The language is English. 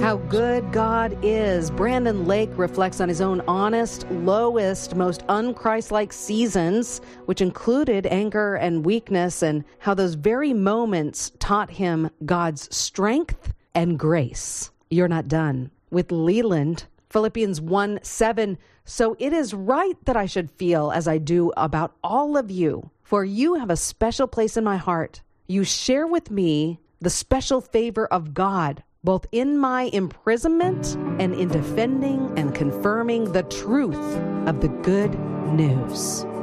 How good God is. Brandon Lake reflects on his own honest, lowest, most unchristlike seasons, which included anger and weakness, and how those very moments taught him God's strength and grace. You're not done. With Leland, Philippians 1:7. So it is right that I should feel as I do about all of you, for you have a special place in my heart. You share with me the special favor of God, both in my imprisonment and in defending and confirming the truth of the good news.